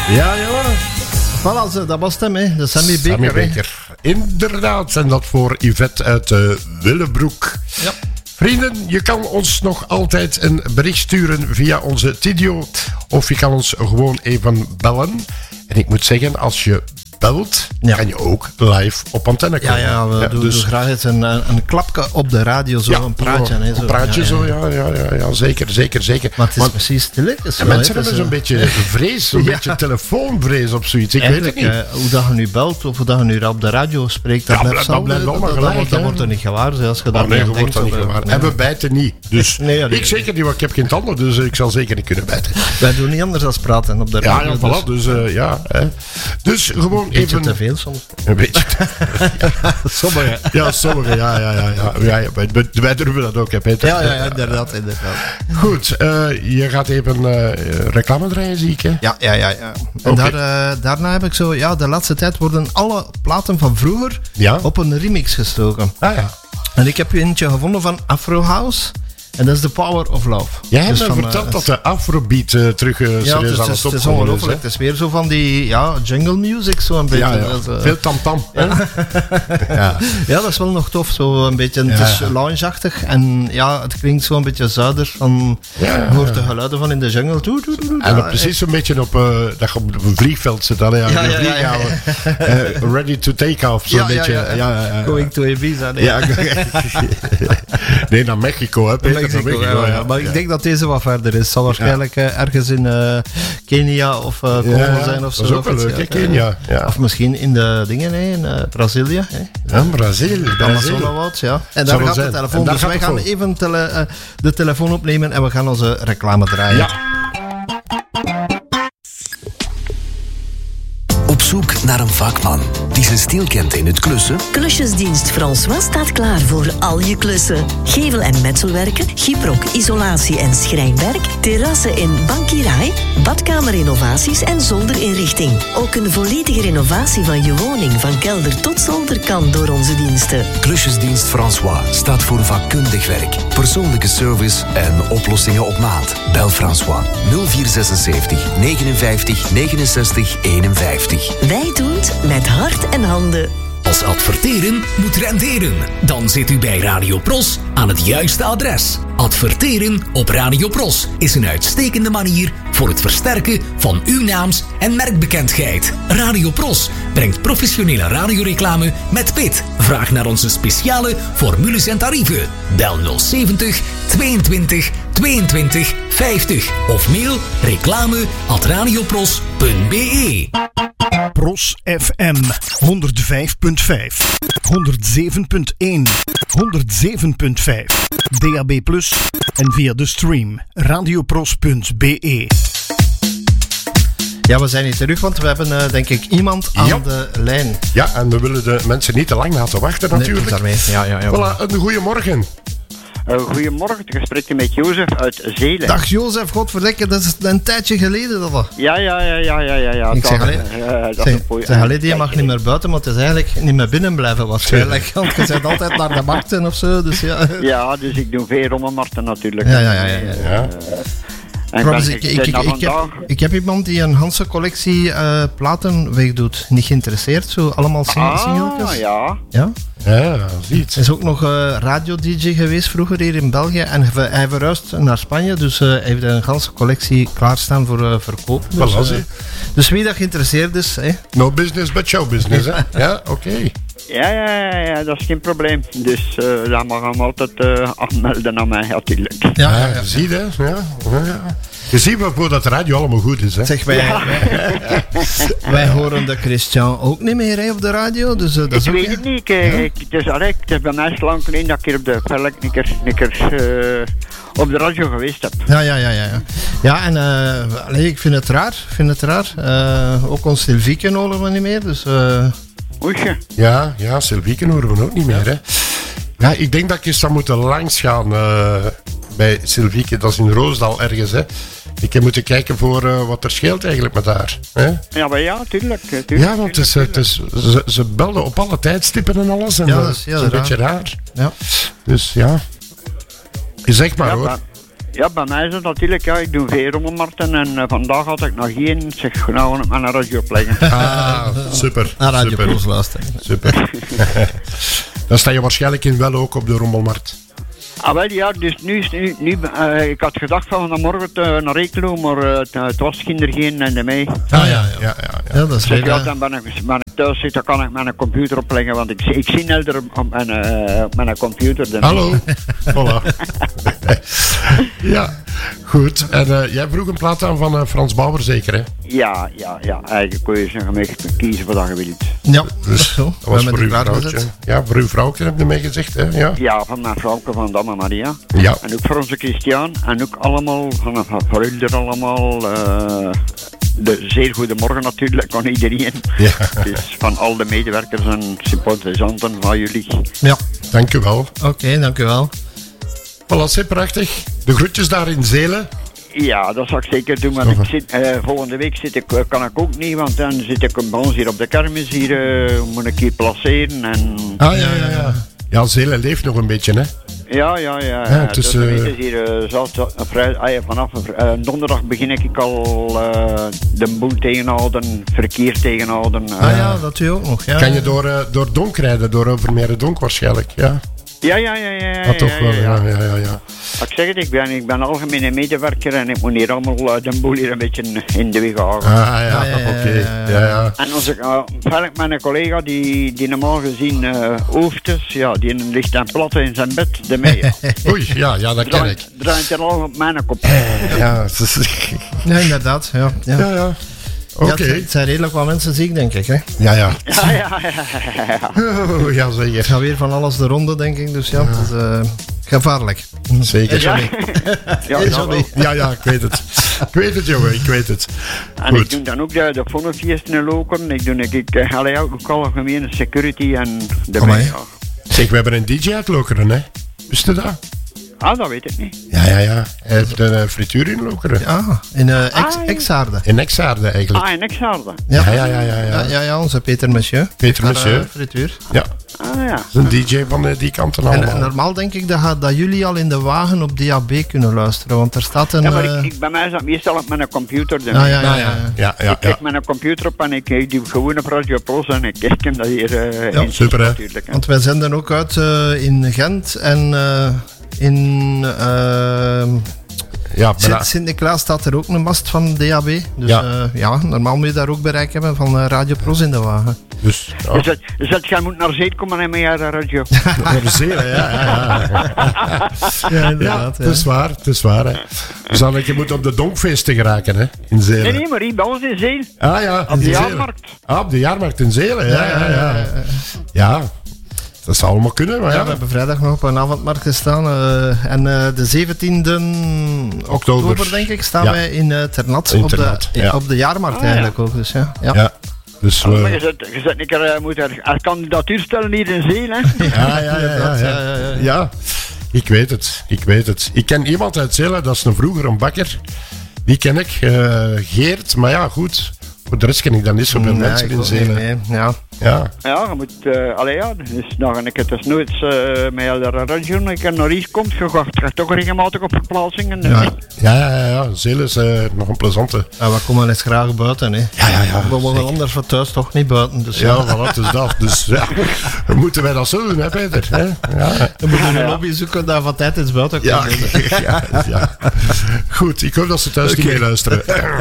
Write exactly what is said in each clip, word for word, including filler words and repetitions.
Ja, jongen. Voilà, dat was het hem, hè. De Sammy Baker. Sammy Baker. Inderdaad, en dat voor Yvette uit uh, Willebroek. Ja. Vrienden, je kan ons nog altijd een bericht sturen via onze Tidio. Of je kan ons gewoon even bellen. En ik moet zeggen, als je belt, ja. kan je ook live op antenne komen. Ja, ja, we ja, doen dus graag eens een, een klapje op de radio, zo ja, een praatje. Hè, zo. Een praatje, ja, zo, ja, ja, ja, ja, zeker, zeker, zeker. Maar het is maar, precies stil. En mensen hebben zo'n beetje vrees, zo'n ja. beetje telefoonvrees op zoiets. Ik Eigenlijk, weet het niet. Uh, hoe dat je nu belt, of hoe dat je nu op de radio spreekt, dat ja, blijft dat, blijft dat, gelijk, dat, dat wordt er niet gewaar. Als je dat oh, nee, je wordt dat niet of, gewaar. Nee. En we bijten niet. Dus nee, ja, nee, ik zeker niet, want ik heb geen tanden, dus ik zal zeker niet kunnen bijten. Wij doen niet anders dan praten op de radio. Ja, ja, voilà, dus, dus uh, ja. Hè. Dus gewoon beetje even... te veel soms. Een beetje. ja. Sommige. Ja, sommige, ja, ja, ja. ja. ja, ja wij, wij durven dat ook, hè, Peter. Ja, ja, ja, inderdaad, inderdaad. Goed, uh, je gaat even uh, reclame draaien, zie ik, hè? Ja, ja, ja. ja. En okay. daar, uh, daarna heb ik zo, ja, de laatste tijd worden alle platen van vroeger ja? op een remix gestoken. Ah ja. En ik heb hier eentje gevonden van Afro House. En dat is The Power of Love. Jij hebt dus me van, verteld uh, dat de Afrobeat uh, terug uh, ja, serieus aan het opkomen is. Het is ongelooflijk. Het is weer zo van die ja, jungle music. Zo een beetje. Ja, ja. Dat, uh, veel tamtam. Ja. ja. ja, dat is wel nog tof. Zo een beetje, het is ja, ja. lounge-achtig. En ja, het klinkt zo een beetje zuider. Van, ja, ja, je hoort de geluiden van in de jungle. Doe, doe, doe, doe, en ja, precies zo'n beetje op, uh, dat je op een vliegveld zit. Allee, ja, ja, ja, ja, ja, ja. Uh, ready to take off. Zo'n ja, beetje. Ja, ja, ja. Ja, ja. Going to Ibiza. Nee, ja. nee naar Mexico. Hè, Peter, Mexico, naar Mexico ja, ja. Maar ja. ik denk dat deze wat verder is. Het zal waarschijnlijk uh, ergens in uh, Kenia of uh, Congo ja, zijn of zo. Dat is ook wel leuk, hè, Kenia. Ja. Of misschien in de dingen, hè, in uh, Brazilië. Hè. Ja, Brazilië. Amazonewoud, ja. En daar gaat de telefoon. Dus wij gaan even tele, uh, de telefoon opnemen en we gaan onze reclame draaien. Ja. Op zoek naar een vakman die zijn stil kent in het klussen? Klusjesdienst François staat klaar voor al je klussen. Gevel- en metselwerken, gyprok, isolatie en schrijnwerk, terrassen in Bankirai, badkamerrenovaties en zolderinrichting. Ook een volledige renovatie van je woning, van kelder tot zolder, kan door onze diensten. Klusjesdienst François staat voor vakkundig werk, persoonlijke service en oplossingen op maat. Bel François nul vier zesenzeventig negenenvijftig negenenzestig eenenvijftig. Wij doen het met hart en handen. Als adverteren moet renderen. Dan zit u bij Radio Pros aan het juiste adres. Adverteren op Radio Pros is een uitstekende manier voor het versterken van uw naams- en merkbekendheid. Radio Pros brengt professionele radioreclame met pit. Vraag naar onze speciale formules en tarieven. Bel nul zeventig tweeëntwintig tweeëntwintig vijftig of mail reclame at radiopros punt b e. Pros F M honderd vijf punt vijf, honderd zeven punt één, honderd zeven punt vijf, D A B plus en via de stream radiopros punt b e. Ja, we zijn hier terug, want we hebben uh, denk ik iemand aan ja. de lijn. Ja, en we willen de mensen niet te lang laten wachten natuurlijk. Nee, daarmee. Ja, ja, ja. Voilà, een goeiemorgen. Uh, goedemorgen, ik spreek met Jozef uit Zeeland. Dag Jozef, godverdikke, dat is een tijdje geleden dat al. Ja, ja, ja, ja, ja, ja. ja. Ik zeg alleen, uh, zeg alleen, je mag niet meer buiten, maar het is eigenlijk niet meer binnen blijven waarschijnlijk. Want je bent altijd naar de markten of zo, dus ja. Ja, dus ik doe veel rommelmarkten natuurlijk. Ja, ja, ja. ja, ja. ja. Uh, Trouwens, ik, ik, ik, ik, heb, ik heb iemand die een Hanse collectie uh, platen wegdoet. Niet geïnteresseerd, zo allemaal sing- ah, singeltjes. Ja, ja. Ja, ziet. Hij is ook nog uh, radio-D J geweest vroeger hier in België. En hij, hij verhuist naar Spanje, dus uh, hij heeft een ganse collectie klaarstaan voor uh, verkoop. Dus, uh, dus wie dat geïnteresseerd is. Hè? No business but show business, hè? Ja, oké. Okay. Ja, ja, ja, ja, dat is geen probleem. Dus uh, daar mag hem altijd uh, afmelden aan mij, natuurlijk. Ja, ja, ja, ja. Zie je, ja. ja. Je ziet waarvoor dat de radio allemaal goed is, hè? Zeg, wij, ja. wij, wij horen de Christian ook niet meer hè, op de radio, dus uh, dat is ik ook... weet het niet, ik, ja? ik, het, is, allee, het is bij mij lang geleden dat ik hier op de velk een keer, een keer uh, op de radio geweest heb. Ja, ja, ja, ja. Ja, en uh, allee, ik vind het raar, vind het raar. Uh, ook ons Sylvieken horen we niet meer, dus... Uh, Oeisje. Ja, ja, Sylvieken horen we ook niet meer, hè. Ja, ik denk dat ik eens zou moeten langs gaan uh, bij Sylvieke. Dat is in Roosdal ergens, hè. Ik heb moeten kijken voor uh, wat er scheelt eigenlijk met haar. Hè? Ja, maar ja, tuurlijk. tuurlijk ja, want het is, het is, ze, ze belden op alle tijdstippen en alles. En ja, dat is, is een raar. beetje raar. Ja. Dus ja. Zeg maar, ja, hoor. Maar, Ja, bij mij is het natuurlijk, ja, ik doe veel rommelmarkten en uh, vandaag had ik nog geen, zeg, nou met mijn radio plegen. Ah, super. Naar Radio super. Pros luisteren. Super. Dan sta je waarschijnlijk in wel ook op de rommelmarkt. Ah, wel, ja, dus nu is nu, nu uh, ik had gedacht van vanmorgen uh, naar Eeklo, maar uh, het, het was kinder geen en mee. Ah ja, ja, ja. ja. Ja, dat is Dus ja, leuk. dan ben ik, ben ik thuis zit, dan kan ik mijn computer opleggen, want ik, ik zie helder op mijn, uh, op mijn computer. Dan. Hallo. Voilà. Ja, goed. En uh, jij vroeg een plaat aan van uh, Frans Bauer, zeker, hè? Ja, ja, ja, eigenlijk kun je zeggen, kiezen wat je wilt. Ja, dat is zo. Dat was voor uw vrouwtje. Ja, voor uw vrouwtje heb je mij gezegd, hè? Ja, Ja, van mijn vrouwke van Damme Maria. ja. En ook voor onze Christian. En ook allemaal, van, van voor Ulder allemaal. Uh, de zeer goede morgen natuurlijk aan iedereen. Ja. Dus van al de medewerkers en sympathisanten van jullie. Ja, Dank u wel. oké, okay, dank u wel. Voilà, c'est prachtig. De groetjes daar in Zelen. Ja, dat zal ik zeker doen. Want ik zit, uh, volgende week zit ik, uh, kan ik ook niet, want dan zit ik bij ons hier op de kermis. Hier uh, moet ik hier placeren. En... Ah, ja, ja, ja. Ja, Zelen leeft nog een beetje, hè? Ja, ja, ja. Ja, ja. het is, dus, uh, uh, weet je, hier, uh, zat, uh, vrij, uh, vanaf uh, donderdag begin ik al uh, de boel tegenhouden, verkeer tegenhouden. Uh, Ah ja, dat u ook nog. Ja. Kan je door, uh, door Donk rijden, door Overmere Donk waarschijnlijk, ja? ja, ja, ja, ja. Ah, toch ja, wel, ja, ja, ja. ja, ja. ja. Ik zeg het, ik ben, ik ben algemene medewerker en ik moet hier allemaal uh, de boel hier een beetje in de weg houden. Ah, ja, ja, ja, oké. ja, Ja, ja. En onze, uh, verder mijn collega die, die normaal gezien uh, hoofdjes, ja, die ligt en plat in zijn bed, de mee. Ja. Oei, ja, ja, dat ken ik. Draait, draait er al op mijn kop. Ja, het is- Ja, inderdaad. Ja, ja. ja, ja. Ja, Oké. het, het zijn redelijk wat mensen ziek, denk ik. Hè. Ja, ja. Ja, ja, ja, ja, ja. Oh, ja, Het zeker. gaat weer van alles de ronde, denk ik. Dus ja, het is uh, gevaarlijk. Zeker. Ja, ja, Hey, ja, Johnny. wel. Ja, ja, ik weet het. Ik weet het, jongen, ik weet het. En ik Goed. doe dan ook de, de Vonnefeesten in Lokeren. Ik doe ik, ik allee, ja, ook algemene security en de Amai. mee, ja. Zeg, we hebben een D J uit Lokeren, hè? Wist je dat? Ah, dat weet ik niet. Ja, ja, ja. Hij heeft een uh, frituur in Lokeren. Ja, in uh, ex, Ah, ja. Exaarde. In Exaarde, eigenlijk. Ah, in Exaarde. Ja, ja, ja, ja. Ja, ja. ja, ja, onze Peter Monsieur. Peter Daar, Monsieur. uh, frituur. Ja, Ah, ja. dat is een D J van uh, die kanten En allemaal. uh, normaal denk ik dat, dat jullie al in de wagen op D A B kunnen luisteren, want er staat een... Ja, maar uh, ik, ik, bij mij is dat meestal op mijn computer. ah, ja, ja, Ja, ja, ja. ja, ja, Ik kijk ja. mijn computer op en ik, ik doe gewoon op Radio Pros en ik kijk hem dat hier uh, Ja, in super, hè. natuurlijk. Hè. Want wij zenden ook uit uh, in Gent en uh, in uh, Ja, bijna. Sint- Sint-Niklaas staat er ook een mast van D A B. Dus Ja. ja, uh, ja normaal moet je daar ook bereik hebben van uh, Radio Pros in de wagen. Dus, ja. Dus, dat, dus dat jij moet naar zee komen en met je radio. Naar de zee, hè, ja, ja, ja. Ja, Ja, inderdaad. het is waar, het is waar, hè. Dus dan je moet op de Donkfeesten geraken, hè, in Zelen. Nee, nee, maar hier bij ons in zee. Ah ja, Op in de Zelen. jaarmarkt. Ah, op de jaarmarkt in Zelen, ja, ja, ja. Ja, dat zou allemaal kunnen, maar Ja, ja. we hebben vrijdag nog op een avondmarkt gestaan. uh, en uh, de zeventiende oktober, Oktober. denk ik, staan Ja. wij in uh, Ternat. In op, Ternat, de, ja. op de jaarmarkt Ah, ja. eigenlijk ook. Dus, ja. Ja. Ja, dus Maar je we... zet, je zet een keer, uh, moet er als kandidatuur stellen hier in zee, hè. Ja, ja, ja, ja, Inderdaad, ja. ja, ja, ja. Ja, ik weet het, ik weet het. Ik ken iemand uit Zelen, dat is een vroeger een bakker. Die ken ik, uh, Geert, maar ja, goed. Voor de rest ken ik dan niet zoveel Nee, mensen ik in ook niet, Zelen. nee. Ja. Ja, Ja, je moet, uh, allee ja, dus dan ga ik het dus nooit uh, met de radio, ik naar hier komt, je gaat, je gaat toch regelmatig op verplaatsingen. Ja. ja, ja, ja, ja. Zelen is uh, nog een plezante. Ja, we komen eens graag buiten. Hè. Ja, ja, ja. We mogen anders van thuis toch niet buiten. Dus ja. Ja, voilà, dus dat. Dus ja, moeten wij dat zo doen, hè, Peter? Hè? Ja. We moeten een lobby zoeken dat van tijd eens buiten komt. Ja, ja, ja. Goed, ik hoop dat ze thuis niet meeluisteren.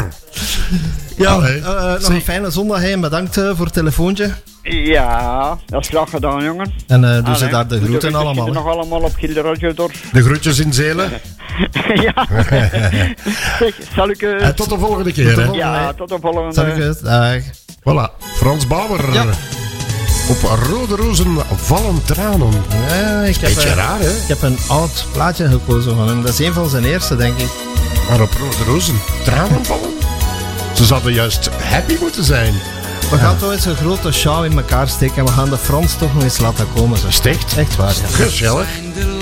Ja, Allee. uh, nog een fijne zondag hè, en bedankt uh, voor het telefoontje. Ja, dat is graag gedaan, jongen. En uh, doen Allee, ze daar de moet groeten er allemaal. nog Hè. allemaal op Gilde Radio door. De groetjes in Zelen. Ja. Zeg, salutjes. En tot de volgende keer. Hè. volgende Ja, tot de volgende. Salutjes, dag. Voilà, Frans Bauer. Ja. Op rode rozen vallen tranen. Ja, ik, heb, Beetje uh, raar, hè? ik heb een oud plaatje gekozen van hem. Dat is een van zijn eerste, denk ik. Maar op rode rozen tranen vallen? Ze zouden juist happy moeten zijn. We gaan toch eens een grote show in elkaar steken en we gaan de Frans toch nog eens laten komen. Zo. Sticht. Echt waar, ja. Gezellig. De